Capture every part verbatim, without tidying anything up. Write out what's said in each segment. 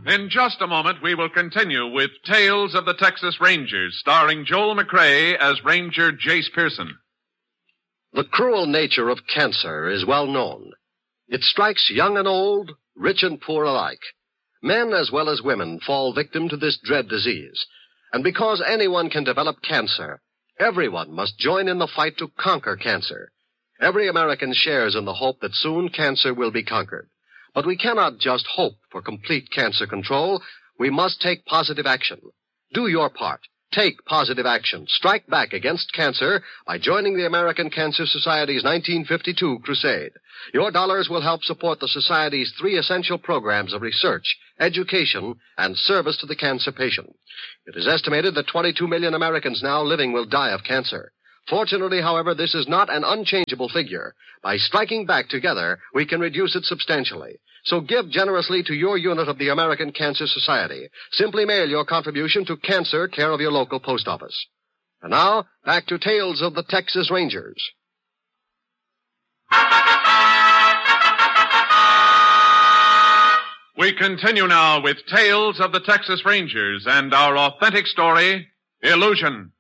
In just a moment, we will continue with Tales of the Texas Rangers, starring Joel McCrea as Ranger Jace Pearson. The cruel nature of cancer is well known. It strikes young and old, rich and poor alike. Men as well as women fall victim to this dread disease. And because anyone can develop cancer, everyone must join in the fight to conquer cancer. Every American shares in the hope that soon cancer will be conquered. But we cannot just hope for complete cancer control. We must take positive action. Do your part. Take positive action. Strike back against cancer by joining the American Cancer Society's nineteen fifty-two crusade. Your dollars will help support the Society's three essential programs of research, education, and service to the cancer patient. It is estimated that twenty-two million Americans now living will die of cancer. Fortunately, however, this is not an unchangeable figure. By striking back together, we can reduce it substantially. So give generously to your unit of the American Cancer Society. Simply mail your contribution to Cancer, care of your local post office. And now, back to Tales of the Texas Rangers. We continue now with Tales of the Texas Rangers and our authentic story, Illusion.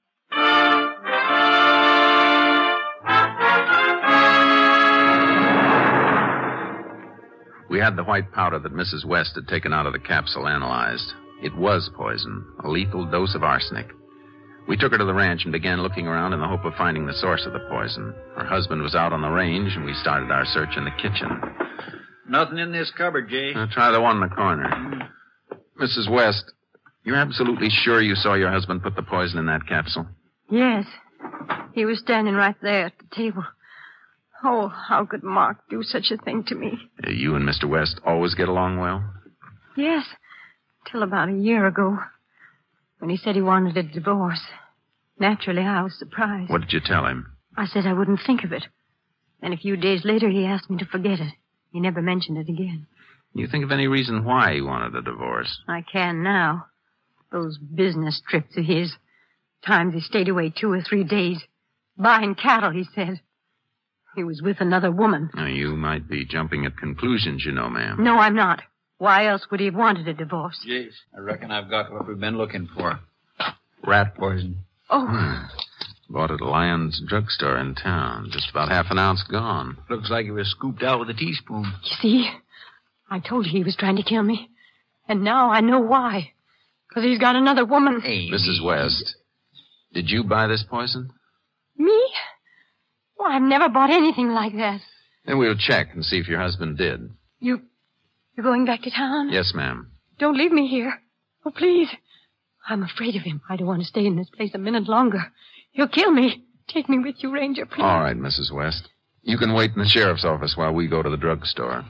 We had the white powder that Missus West had taken out of the capsule analyzed. It was poison, a lethal dose of arsenic. We took her to the ranch and began looking around in the hope of finding the source of the poison. Her husband was out on the range, and we started our search in the kitchen. Nothing in this cupboard, Jay. I'll try the one in the corner. Mm. Missus West, you're absolutely sure you saw your husband put the poison in that capsule? Yes. He was standing right there at the table. Oh, how could Mark do such a thing to me? Uh, you and Mister West always get along well? Yes, till about a year ago, when he said he wanted a divorce. Naturally, I was surprised. What did you tell him? I said I wouldn't think of it. Then a few days later, he asked me to forget it. He never mentioned it again. You think of any reason why he wanted a divorce? I can now. Those business trips of his. Times he stayed away two or three days. Buying cattle, he said. He was with another woman. Now, you might be jumping at conclusions, you know, ma'am. No, I'm not. Why else would he have wanted a divorce? Jeez, I reckon I've got what we've been looking for. Rat poison. Oh. Hmm. Bought at Lyons drugstore in town. Just about half an ounce gone. Looks like it was scooped out with a teaspoon. You see? I told you he was trying to kill me. And now I know why. Because he's got another woman. Amy. Missus West, did you buy this poison? Me? Well, I've never bought anything like that. Then we'll check and see if your husband did. You... You're going back to town? Yes, ma'am. Don't leave me here. Oh, please. I'm afraid of him. I don't want to stay in this place a minute longer. He'll kill me. Take me with you, Ranger, please. All right, Missus West. You can wait in the sheriff's office while we go to the drugstore.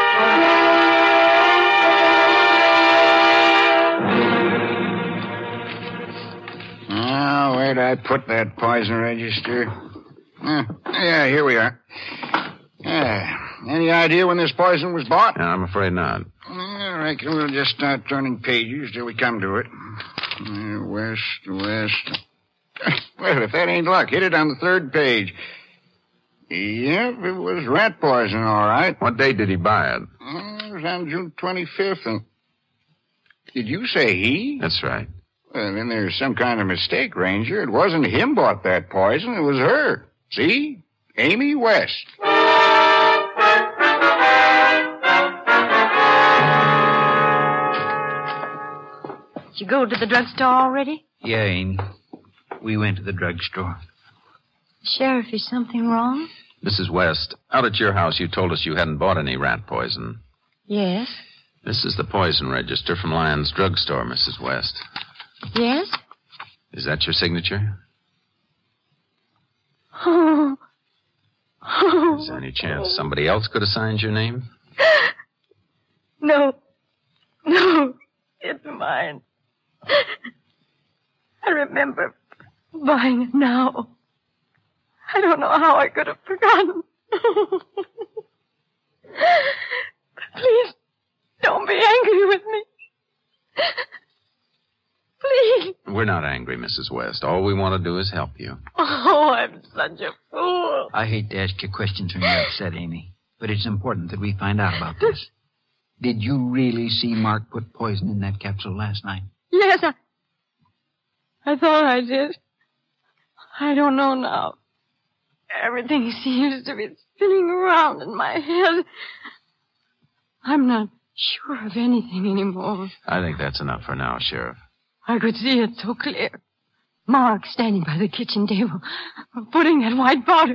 Now, where'd I put that poison register? Uh, yeah, here we are. Uh, any idea when this poison was bought? No, I'm afraid not. I reckon we'll just start turning pages till we come to it. Uh, west, west. Well, if that ain't luck, hit it on the third page. Yep, it was rat poison, all right. What date did he buy it? Uh, it was on June twenty-fifth. And... Did you say he? That's right. Well, then there's some kind of mistake, Ranger. It wasn't him bought that poison. It was her. See? Amy West. Did you go to the drugstore already? Yeah, Amy. We went to the drugstore. Sheriff, is something wrong? Missus West, out at your house you told us you hadn't bought any rat poison. Yes. This is the poison register from Lyons drugstore, Missus West. Yes? Is that your signature? Oh. Oh. Is there any chance somebody else could have signed your name? No. No. It's mine. I remember buying it now. I don't know how I could have forgotten. Please, don't be angry with me. Please. We're not angry, Missus West. All we want to do is help you. Oh, I'm such a fool. I hate to ask you questions when you're upset, Amy, but it's important that we find out about this. Did you really see Mark put poison in that capsule last night? Yes, I... I thought I did. I don't know now. Everything seems to be spinning around in my head. I'm not sure of anything anymore. I think that's enough for now, Sheriff. I could see it so clear. Mark standing by the kitchen table, putting that white powder.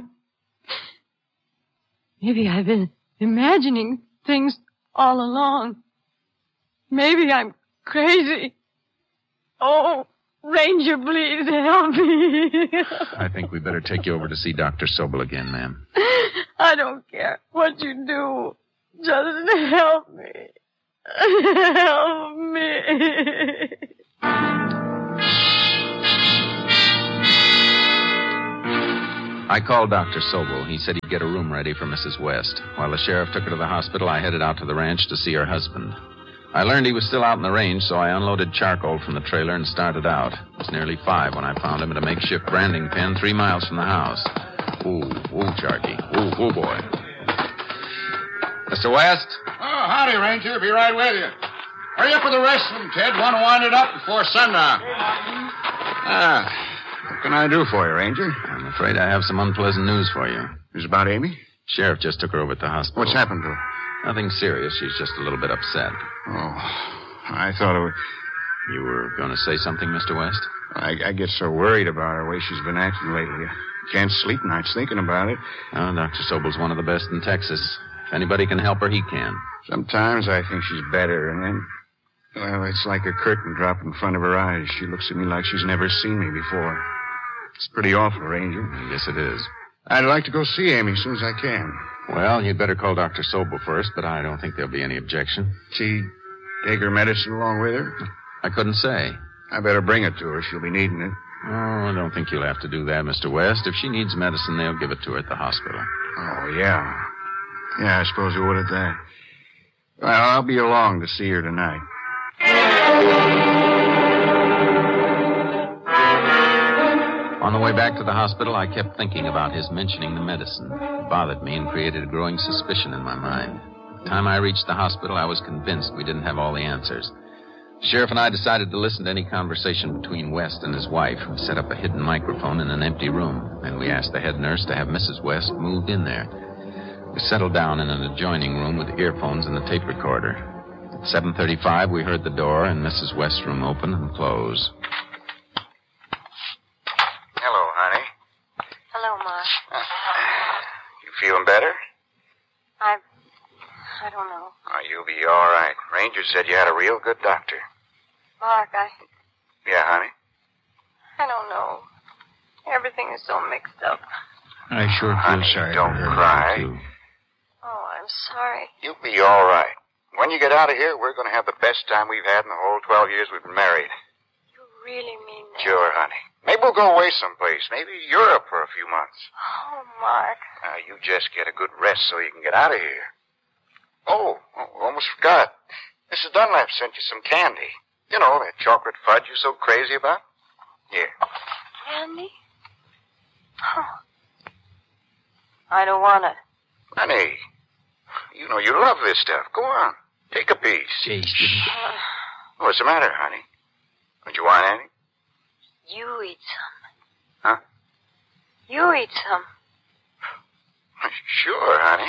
Maybe I've been imagining things all along. Maybe I'm crazy. Oh, Ranger, please help me. I think we better take you over to see Doctor Sobel again, ma'am. I don't care what you do. Just help me. Help me. I called Doctor Sobel. He said he'd get a room ready for Missus West. While the sheriff took her to the hospital, I headed out to the ranch to see her husband. I learned he was still out in the range, so I unloaded charcoal from the trailer and started out. It was nearly five when I found him at a makeshift branding pen three miles from the house. Ooh, ooh, Sharky. Ooh, ooh, boy. Mister West? Oh, howdy, Ranger. Be right with you. Hurry up with the rest of them, Ted. Want to wind it up before sundown. Ah, what can I do for you, Ranger? I'm afraid I have some unpleasant news for you. Is it about Amy? Sheriff just took her over at the hospital. What's happened to her? Nothing serious. She's just a little bit upset. Oh, I thought it was... You were going to say something, Mister West? I, I get so worried about her, the way she's been acting lately. I can't sleep nights thinking about it. Oh, Doctor Sobel's one of the best in Texas. If anybody can help her, he can. Sometimes I think she's better, and then... Well, it's like a curtain dropped in front of her eyes. She looks at me like she's never seen me before. It's pretty awful, Ranger. Yes, it is. I'd like to go see Amy as soon as I can. Well, you'd better call Doctor Sobel first, but I don't think there'll be any objection. She take her medicine along with her? I couldn't say. I better bring it to her. She'll be needing it. Oh, I don't think you'll have to do that, Mister West. If she needs medicine, they'll give it to her at the hospital. Oh, yeah. Yeah, I suppose you would at that. Well, I'll be along to see her tonight. On the way back to the hospital, I kept thinking about his mentioning the medicine. It bothered me and created a growing suspicion in my mind. By the time I reached the hospital, I was convinced we didn't have all the answers. The sheriff and I decided to listen to any conversation between West and his wife. We set up a hidden microphone in an empty room. Then we asked the head nurse to have Missus West moved in there. We settled down in an adjoining room with earphones and a tape recorder. At seven thirty-five, we heard the door in Missus West's room open and close. Hello, honey. Hello, Mark. Uh, you feeling better? I... I don't know. Oh, you'll be all right. Ranger said you had a real good doctor. Mark, I... Yeah, honey? I don't know. Everything is so mixed up. I sure feel honey, sorry don't for her. cry. Too. Oh, I'm sorry. You'll be all right. When you get out of here, we're going to have the best time we've had in the whole twelve years we've been married. You really mean that? Sure, honey. Maybe we'll go away someplace. Maybe Europe for a few months. Oh, Mark. Now, you just get a good rest so you can get out of here. Oh, oh, almost forgot. Missus Dunlap sent you some candy. You know, that chocolate fudge you're so crazy about. Here. Candy? Oh. I don't want it. Honey, you know you love this stuff. Go on. Take a piece. Jace didn't... What's the matter, honey? Don't you want any? You eat some. Huh? You eat some. Sure, honey.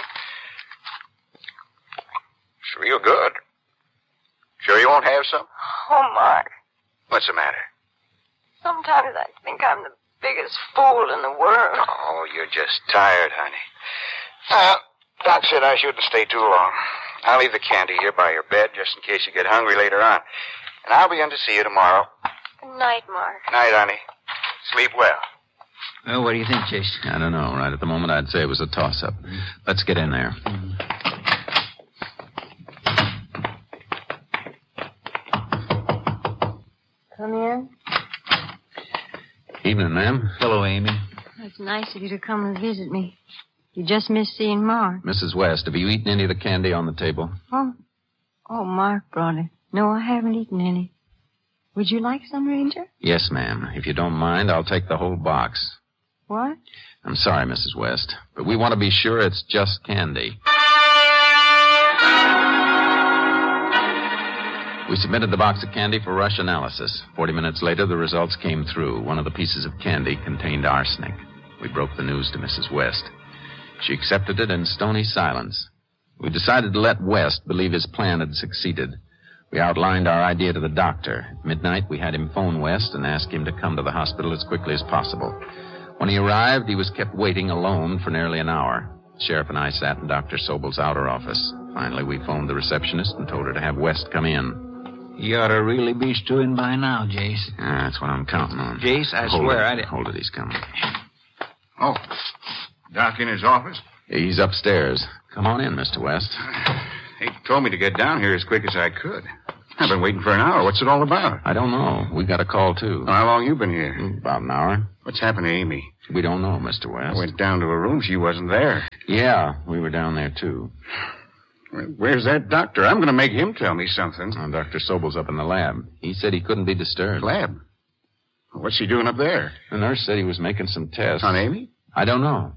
It's real good. Sure you won't have some? Oh, Mark. What's the matter? Sometimes I think I'm the biggest fool in the world. Oh, you're just tired, honey. Well, Doc said I shouldn't stay too long. I'll leave the candy here by your bed just in case you get hungry later on. And I'll be in to see you tomorrow. Good night, Mark. Night, honey. Sleep well. Well, what do you think, Jace? I don't know. Right at the moment, I'd say it was a toss-up. Let's get in there. Come in. Evening, ma'am. Hello, Amy. It's nice of you to come and visit me. You just missed seeing Mark. Missus West, have you eaten any of the candy on the table? Oh. Oh, Mark brought it. No, I haven't eaten any. Would you like some, Ranger? Yes, ma'am. If you don't mind, I'll take the whole box. What? I'm sorry, Missus West, but we want to be sure it's just candy. We submitted the box of candy for rush analysis. Forty minutes later, the results came through. One of the pieces of candy contained arsenic. We broke the news to Missus West. She accepted it in stony silence. We decided to let West believe his plan had succeeded. We outlined our idea to the doctor. At midnight, we had him phone West and ask him to come to the hospital as quickly as possible. When he arrived, he was kept waiting alone for nearly an hour. The sheriff and I sat in Doctor Sobel's outer office. Finally, we phoned the receptionist and told her to have West come in. You ought to really be stewing by now, Jace. Yeah, that's what I'm counting on. Jace, I Hold swear it. I didn't. Hold it, he's coming. Oh, Doc in his office? He's upstairs. Come on in, Mister West. He told me to get down here as quick as I could. I've been waiting for an hour. What's it all about? I don't know. We got a call, too. How long you been here? About an hour. What's happened to Amy? We don't know, Mister West. I went down to her room. She wasn't there. Yeah, we were down there, too. Where's that doctor? I'm going to make him tell me something. Well, Doctor Sobel's up in the lab. He said he couldn't be disturbed. Lab? What's he doing up there? The nurse said he was making some tests. On Amy? I don't know.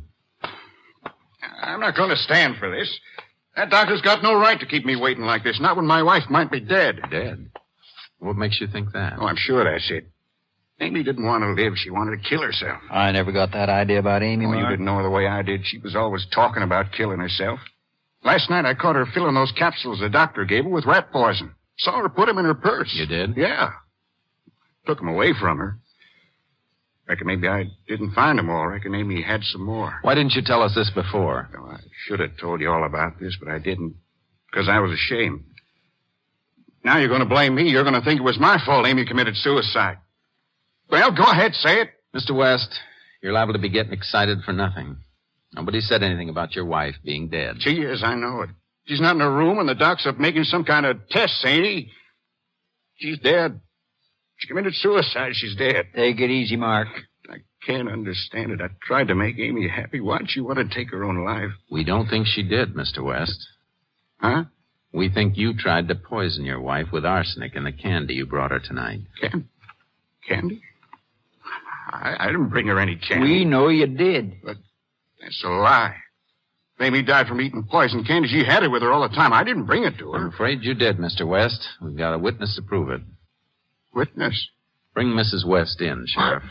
I'm not going to stand for this. That doctor's got no right to keep me waiting like this, not when my wife might be dead. Dead? What makes you think that? Oh, I'm sure that's it. Amy didn't want to live. She wanted to kill herself. I never got that idea about Amy, Oh, Mark. you didn't know her the way I did. She was always talking about killing herself. Last night I caught her filling those capsules the doctor gave her with rat poison. Saw her put them in her purse. You did? Yeah. Took them away from her. Reckon maybe I didn't find them all. Reckon Amy had some more. Why didn't you tell us this before? No, I should have told you all about this, but I didn't. Because I was ashamed. Now you're going to blame me. You're going to think it was my fault Amy committed suicide. Well, go ahead, say it. Mister West, you're liable to be getting excited for nothing. Nobody said anything about your wife being dead. She is, I know it. She's not in her room, and the doc's up making some kind of tests, ain't he? She's dead. She committed suicide. She's dead. Take it easy, Mark. I can't understand it. I tried to make Amy happy. Why'd she want to take her own life? We don't think she did, Mister West. Huh? We think you tried to poison your wife with arsenic in the candy you brought her tonight. Can- candy? I, I didn't bring her any candy. We know you did. But that's a lie. Amy died from eating poison candy. She had it with her all the time. I didn't bring it to I'm her. afraid you did, Mister West. We've got a witness to prove it. Witness? Bring Missus West in, Sheriff.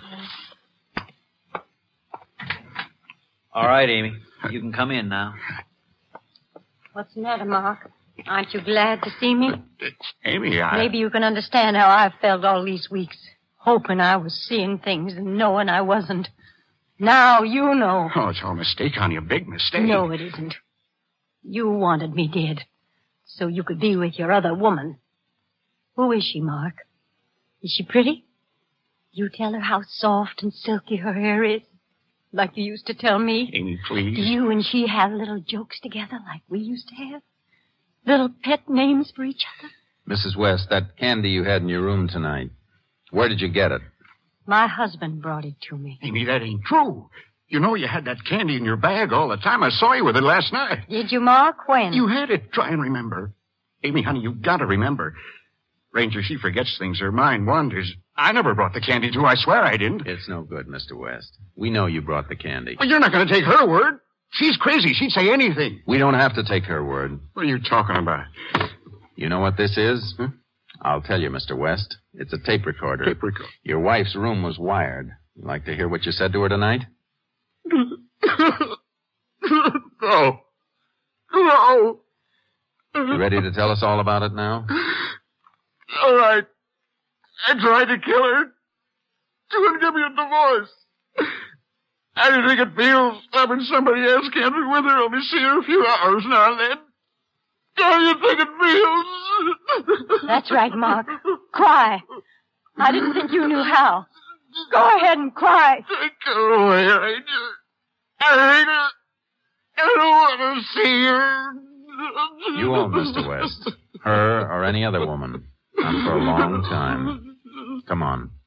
All right, Amy. You can come in now. What's the matter, Mark? Aren't you glad to see me? Amy, I... Maybe you can understand how I've felt all these weeks, hoping I was seeing things and knowing I wasn't. Now you know. Oh, it's all a mistake on you. Big mistake. No, it isn't. You wanted me dead, so you could be with your other woman. Who is she, Mark? Is she pretty? You tell her how soft and silky her hair is, like you used to tell me. Amy, please. Do you and she have little jokes together like we used to have? Little pet names for each other? Missus West, that candy you had in your room tonight, where did you get it? My husband brought it to me. Amy, that ain't true. You know you had that candy in your bag all the time. I saw you with it last night. Did you, Mark? When? You had it. Try and remember. Amy, honey, you've got to remember. Ranger, she forgets things. Her mind wanders. I never brought the candy to her. I swear I didn't. It's no good, Mister West. We know you brought the candy. Well, you're not going to take her word. She's crazy. She'd say anything. We don't have to take her word. What are you talking about? You know what this is? Huh? I'll tell you, Mister West. It's a tape recorder. Tape recorder. Your wife's room was wired. You like to hear what you said to her tonight? No. No. You ready to tell us all about it now? All right. I tried to kill her. She wouldn't give me a divorce. How do you think it feels having somebody else camping with her, only see her a few hours now and then? How do you think it feels? That's right, Mark. Cry. I didn't think you knew how. Go ahead and cry. Go away, Ranger. I hate her. I don't want to see her. You won't, Mister West. Her or any other woman. Not for a long time. Come on.